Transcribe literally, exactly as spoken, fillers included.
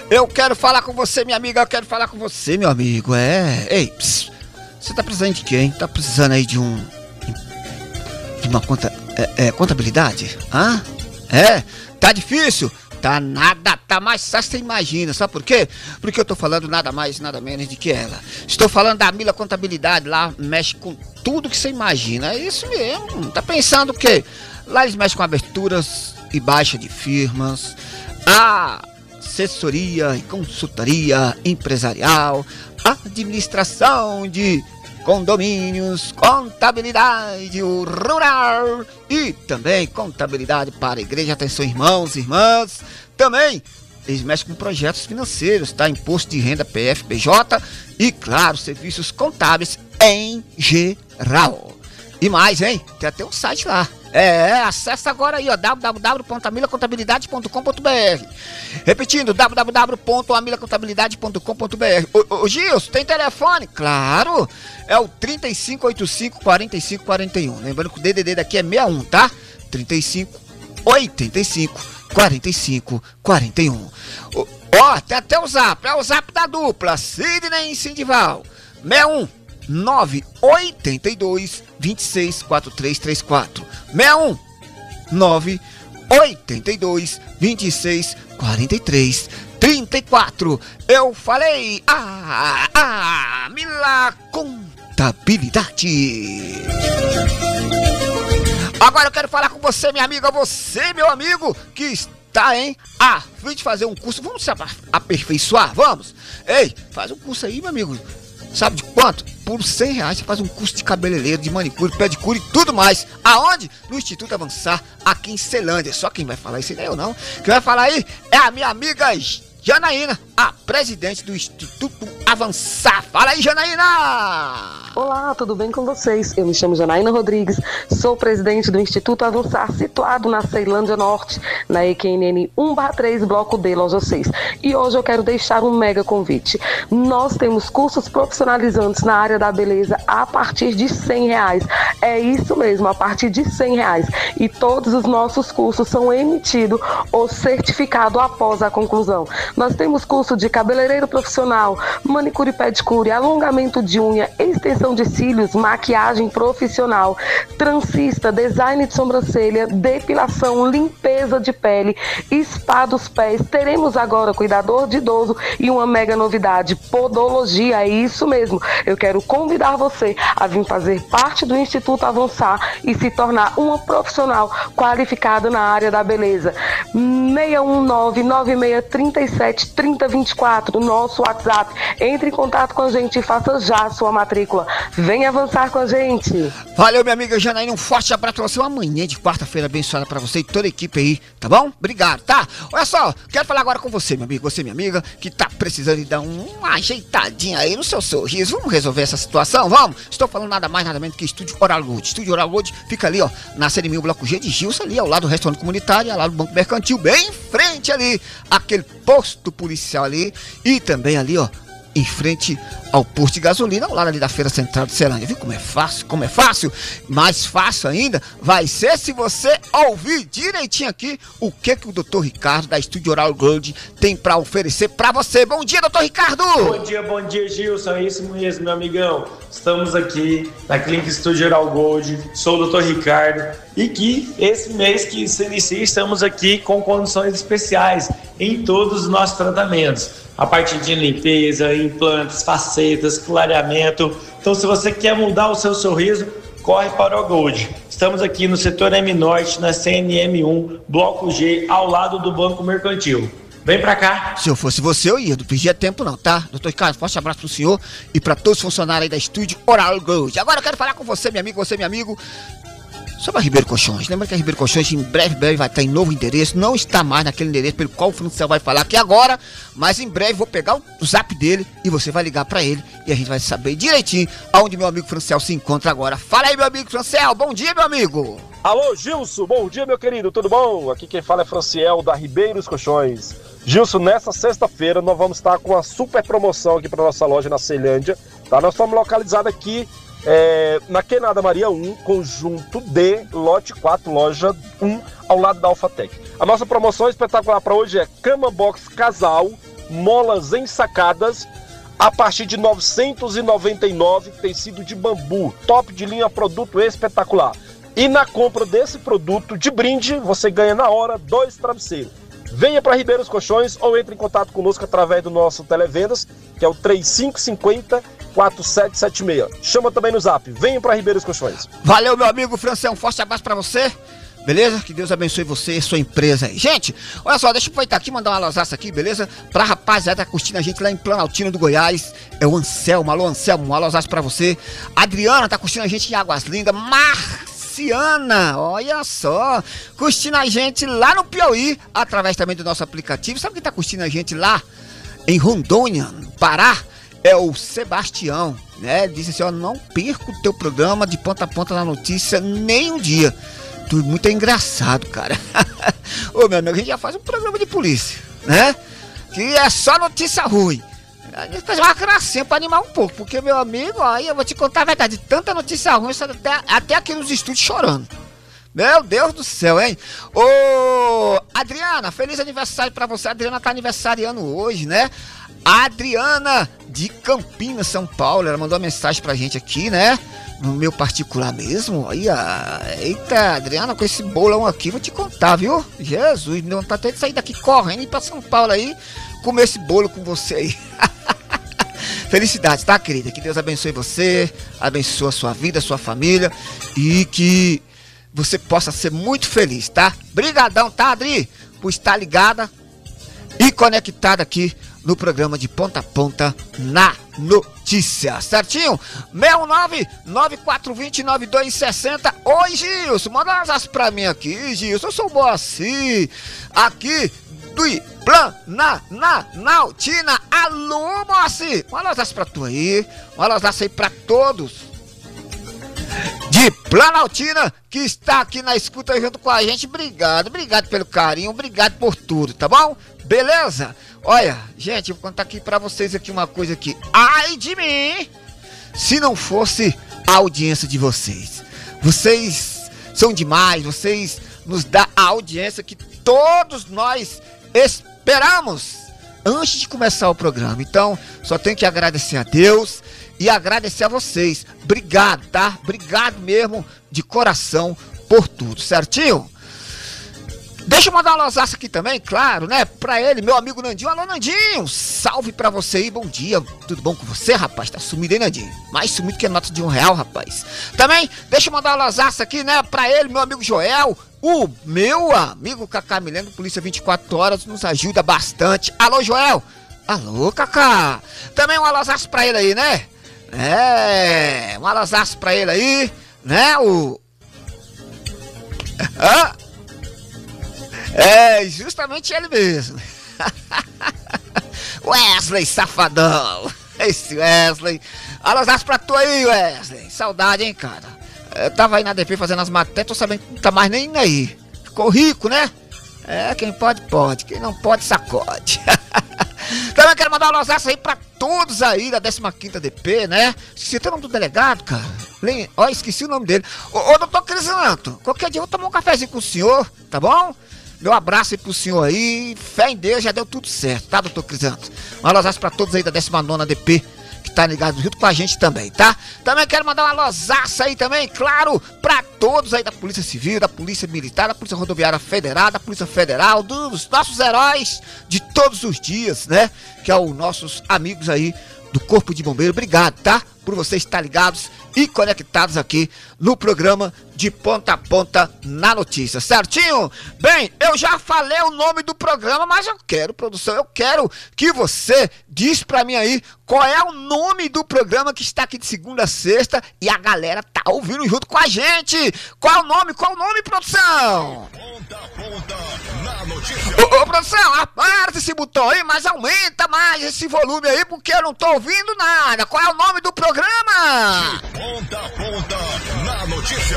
Eu quero falar com você, minha amiga, eu quero falar com você, meu amigo, é... Ei, pss, você tá precisando de quem? Tá precisando aí de um... De uma conta... É, é, contabilidade? Hã? É? Tá difícil? Tá nada, tá mais fácil que você imagina, sabe por quê? Porque eu tô falando nada mais, nada menos de que ela. Estou falando da Mila Contabilidade, lá mexe com tudo que você imagina, é isso mesmo. Tá pensando o quê? Lá eles mexem com aberturas e baixa de firmas, a assessoria e consultoria empresarial, administração de condomínios, contabilidade rural e também contabilidade para a igreja. Atenção, irmãos e irmãs, também eles mexem com projetos financeiros, tá? Imposto de renda, P F, P J e, claro, serviços contábeis em geral. E mais, hein? Tem até um site lá. É, acessa agora aí, ó, w w w ponto amila contabilidade ponto com ponto b r. Repetindo, w w w ponto amila contabilidade ponto com ponto b r. Ô, ô Gilson, tem telefone? Claro! É o trinta e cinco, oitenta e cinco, quarenta e cinco, quarenta e um. Lembrando que o D D D daqui é sessenta e um, tá? trinta e cinco, oitenta e cinco, quarenta e cinco, quarenta e um. Ó, tem até o zap, é o zap da dupla, Sidney e Sindival. sessenta e um, nove oito dois, dois seis, quatro três três quatro. sessenta e um, nove oito dois, dois seis, quatro três três quatro. Eu falei, ah, ah, Mila Contabilidade. Agora eu quero falar com você, minha amiga, você, meu amigo, que está, hein, a fim de fazer um curso. Vamos se aperfeiçoar, vamos? Ei, faz um curso aí, meu amigo. Sabe de quanto? Por cem reais você faz um curso de cabeleireiro, de manicure, pedicure e tudo mais. Aonde? No Instituto Avançar, aqui em Ceilândia. Só quem vai falar isso aí não é eu não. Quem vai falar aí é a minha amiga Janaína, a presidente do Instituto Avançar. Fala aí, Janaína! Olá, tudo bem com vocês? Eu me chamo Janaína Rodrigues, sou presidente do Instituto Avançar, situado na Ceilândia Norte, na E Q N N um barra três, Bloco D, Loja seis. E hoje eu quero deixar um mega convite. Nós temos cursos profissionalizantes na área da beleza a partir de cem reais. É isso mesmo, a partir de cem reais. E todos os nossos cursos são emitidos ou certificados após a conclusão. Nós temos curso de cabeleireiro profissional, manicure e pedicure, alongamento de unha, extensão de cílios, maquiagem profissional, transista, design de sobrancelha, depilação, limpeza de pele, spa dos pés. Teremos agora cuidador de idoso e uma mega novidade, podologia. É isso mesmo. Eu quero convidar você a vir fazer parte do Instituto Avançar e se tornar uma profissional qualificada na área da beleza. seis um nove, nove seis três sete, três zero dois quatro, nosso WhatsApp. Entre em contato com a gente e faça já a sua matrícula. Venha avançar com a gente. Valeu, minha amiga Janaína, um forte abraço pra você. Uma manhã de quarta-feira abençoada pra você e toda a equipe aí, tá bom? Obrigado, tá? Olha só, quero falar agora com você, meu amigo, você, minha amiga, que tá precisando de dar um, uma ajeitadinha aí no seu sorriso. Vamos resolver essa situação, vamos? Estou falando nada mais, nada menos que Estúdio Oral Gold. Estúdio Oral Gold fica ali, ó, na Série mil, Bloco G de Gilson, ali ao lado do restaurante comunitário, ao lado do Banco Mercantil, bem em frente ali, aquele posto policial ali, e também ali, ó, em frente ao posto de gasolina, ao lado ali da Feira Central de Ceilândia. Viu como é fácil? Como é fácil? Mais fácil ainda vai ser se você ouvir direitinho aqui o que que o doutor Ricardo da Estúdio Oral Gold tem para oferecer para você. Bom dia, doutor Ricardo! Bom dia, bom dia, Gilson. É isso mesmo, meu amigão. Estamos aqui na Clínica Estúdio Oral Gold. Sou o doutor Ricardo e que esse mês que se inicia estamos aqui com condições especiais em todos os nossos tratamentos. A parte de limpeza, implantes, facetas, clareamento. Então, se você quer mudar o seu sorriso, corre para o Gold. Estamos aqui no setor M Norte, na C N M um, Bloco G, ao lado do Banco Mercantil. Vem pra cá. Se eu fosse você, eu ia. Não perdia tempo não, tá? Doutor Ricardo, forte abraço pro senhor e pra todos os funcionários aí da Estúdio Oral Gold. Agora eu quero falar com você, meu amigo, você, meu amigo, sobre a Ribeiro Colchões. Lembra que a Ribeiro Colchões em breve, breve vai estar em novo endereço. Não está mais naquele endereço pelo qual o Franciel vai falar aqui agora, mas em breve vou pegar o zap dele e você vai ligar pra ele e a gente vai saber direitinho aonde meu amigo Franciel se encontra agora. Fala aí, meu amigo Franciel. Bom dia, meu amigo. Alô, Gilson. Bom dia, meu querido. Tudo bom? Aqui quem fala é Franciel da Ribeiros Colchões. Gilson, nessa sexta-feira nós vamos estar com uma super promoção aqui para nossa loja na Ceilândia. Tá? Nós estamos localizados aqui É, na Quenada Maria um, conjunto D, lote quatro, loja um, ao lado da Alphatec. A nossa promoção espetacular para hoje é cama box casal molas ensacadas a partir de novecentos e noventa e nove reais, tecido de bambu, top de linha, produto espetacular. E na compra desse produto de brinde, você ganha na hora dois travesseiros. Venha para Ribeiros Colchões ou entre em contato conosco através do nosso televendas, que é o três cinco cinco zero, quatro sete sete seis. Chama também no zap, venha para Ribeiros Colchões. Valeu, meu amigo Francel, um forte abraço para você. Beleza? Que Deus abençoe você e sua empresa aí. Gente, olha só, deixa eu aproveitar aqui e mandar uma alôzaça aqui, beleza? Pra rapaziada que tá curtindo a gente lá em Planaltina do Goiás. É o Anselmo, alô Anselmo, um alôzaça pra você. A Adriana tá curtindo a gente em Águas Lindas. Marciana, olha só, curtindo a gente lá no Piauí, através também do nosso aplicativo. Sabe quem tá curtindo a gente lá em Rondônia, no Pará? É o Sebastião, né? Disse assim, ó, não perca o teu programa de ponta a ponta na notícia nem um dia. Tudo muito engraçado, cara. Ô, meu amigo, a gente já faz um programa de polícia, né? Que é só notícia ruim. A gente faz uma gracinha pra animar um pouco, porque, meu amigo, aí eu vou te contar a verdade, tanta notícia ruim, até, até aqui nos estúdios chorando. Meu Deus do céu, hein? Ô, Adriana, feliz aniversário pra você. A Adriana tá aniversariando hoje, né? A Adriana de Campinas, São Paulo, ela mandou uma mensagem pra gente aqui, né? No meu particular mesmo. Olha, eita, Adriana, com esse bolão aqui, vou te contar, viu? Jesus, me deu vontade até de sair daqui correndo e ir pra São Paulo aí, comer esse bolo com você aí. Felicidades, tá, querida? Que Deus abençoe você, abençoe a sua vida, a sua família e que você possa ser muito feliz, tá? Brigadão, tá, Adri? Por estar ligada e conectada aqui no programa de ponta a ponta na notícia, certinho? seis nove nove quatro dois zero nove dois seis zero. Oi, Gilson, manda um abraço pra mim aqui, Gilson. Eu sou o Boassi, aqui do Planaltina. Alô, Boassi, um abraço pra tu aí, um abraço aí pra todos de Planaltina que está aqui na escuta junto com a gente. Obrigado, obrigado pelo carinho, obrigado por tudo, tá bom? Beleza? Olha, gente, eu vou contar aqui pra vocês aqui uma coisa aqui. Ai de mim, se não fosse a audiência de vocês. Vocês são demais, vocês nos dão a audiência que todos nós esperamos antes de começar o programa. Então, só tenho que agradecer a Deus e agradecer a vocês. Obrigado, tá? Obrigado mesmo, de coração, por tudo, certinho? Deixa eu mandar uma losaça aqui também, claro, né? Pra ele, meu amigo Nandinho. Alô, Nandinho, salve pra você aí, bom dia. Tudo bom com você, rapaz? Tá sumido aí, Nandinho? Mais sumido que a nota de um real, rapaz. Também, deixa eu mandar uma losaça aqui, né? Pra ele, meu amigo Joel. O meu amigo Cacá Mileno, Polícia vinte e quatro horas, nos ajuda bastante. Alô, Joel. Alô, Cacá. Também um losaça pra ele aí, né? É, um losaça pra ele aí, né? O... Ah... É, justamente ele mesmo. Wesley, safadão. Esse Wesley. Abraço pra tu aí, Wesley. Saudade, hein, cara. Eu tava aí na D P fazendo as matérias, tô sabendo que não tá mais nem aí. Ficou rico, né? É, quem pode, pode. Quem não pode, sacode. Também quero mandar um abraço aí pra todos aí da décima quinta D P, né? Esqueci até o nome do delegado, cara. Ó, esqueci o nome dele. Ô, ô doutor Crisanto, qualquer dia eu vou tomar um cafezinho com o senhor, tá bom? Meu abraço aí pro senhor aí, fé em Deus, já deu tudo certo, tá, doutor Crisanto? Um abraço pra todos aí da décima nona D P, que tá ligado junto com a gente também, tá? Também quero mandar uma losaça aí também, claro, pra todos aí da Polícia Civil, da Polícia Militar, da Polícia Rodoviária Federal, da Polícia Federal, dos nossos heróis de todos os dias, né? Que é os nossos amigos aí do Corpo de Bombeiro. Obrigado, tá? Por vocês estar ligados e conectados aqui no programa de ponta a ponta na notícia, certinho? Bem, eu já falei o nome do programa, mas eu quero, produção, eu quero que você diz pra mim aí qual é o nome do programa que está aqui de segunda a sexta e a galera tá ouvindo junto com a gente. Qual é o nome? Qual é o nome, produção? Ponta a ponta na notícia. Ô, ô, produção, aperta esse botão aí, mas aumenta mais esse volume aí porque eu não tô ouvindo nada. Qual é o nome do programa? Ponta a ponta na notícia.